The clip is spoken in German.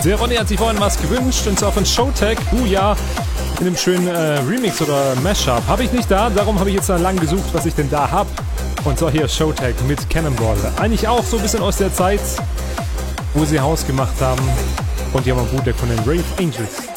Der Ronny hat sich vorhin was gewünscht, und zwar von Showtek. Ja, in einem schönen Remix oder Mashup. Habe ich nicht da, darum habe ich jetzt lang gesucht, was ich denn da habe. Und zwar hier Showtek mit Cannonball. Eigentlich auch so ein bisschen aus der Zeit, wo sie Haus gemacht haben. Und hier haben wir einen Bootleg von den Rave Angels.